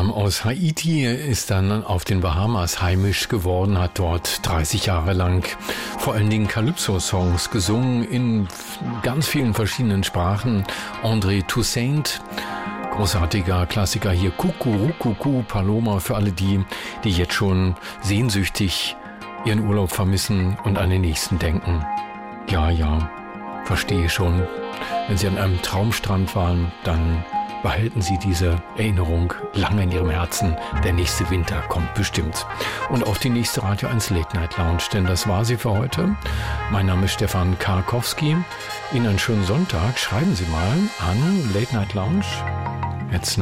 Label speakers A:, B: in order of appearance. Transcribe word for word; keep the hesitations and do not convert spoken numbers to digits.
A: kam aus Haiti, ist dann auf den Bahamas heimisch geworden, hat dort dreißig Jahre lang vor allen Dingen Calypso-Songs gesungen in ganz vielen verschiedenen Sprachen. André Toussaint, großartiger Klassiker hier, Kukurukuku Paloma, für alle die, die jetzt schon sehnsüchtig ihren Urlaub vermissen und an den nächsten denken. Ja, ja, verstehe schon. Wenn Sie an einem Traumstrand waren, dann behalten Sie diese Erinnerung lange in Ihrem Herzen. Der nächste Winter kommt bestimmt. Und auf die nächste Radio eins Late Night Lounge, denn das war sie für heute. Mein Name ist Stefan Karkowski. Ihnen einen schönen Sonntag. Schreiben Sie mal an Late Night Lounge at